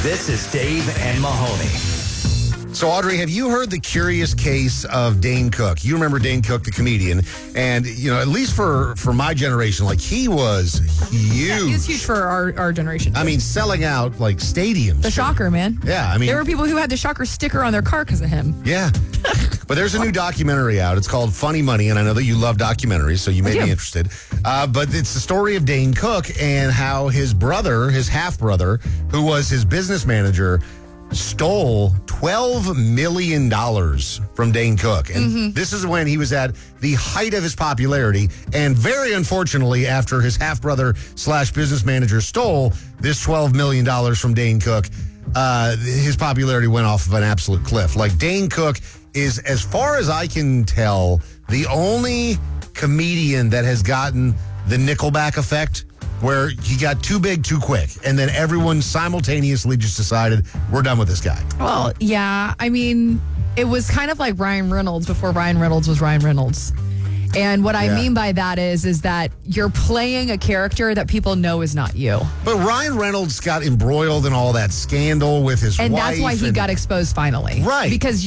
This is Dave and Mahoney. So, Audrey, have you heard the curious case of Dane Cook? You remember Dane Cook, the comedian. And, at least for my generation, he was huge. Yeah, he was huge for our generation. I mean, selling out, stadiums. The Shocker, man. Yeah, there were people who had the Shocker sticker on their car because of him. Yeah. But there's a new documentary out. It's called Funny Money, and I know that you love documentaries, so you may be interested. But it's the story of Dane Cook and how his brother, his half-brother, who was his business manager, stole $12 million from Dane Cook. And this is when he was at the height of his popularity. And very unfortunately, after his half-brother / business manager stole this $12 million from Dane Cook, his popularity went off of an absolute cliff. Dane Cook is, as far as I can tell, the only comedian that has gotten the Nickelback effect, where he got too big too quick, and then everyone simultaneously just decided, we're done with this guy. Well, yeah. I mean, it was kind of like Ryan Reynolds before Ryan Reynolds was Ryan Reynolds. And what I mean by that is that you're playing a character that people know is not you. But Ryan Reynolds got embroiled in all that scandal with his wife. And that's why he got exposed finally. Right. Because